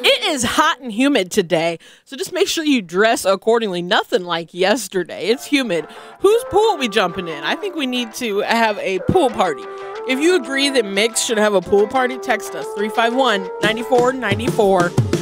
It is hot and humid today, so just make sure you dress accordingly. Nothing like yesterday. It's humid. Whose pool are we jumping in? I think we need to have a pool party. If you agree that Mix should have a pool party, text us 351-9494.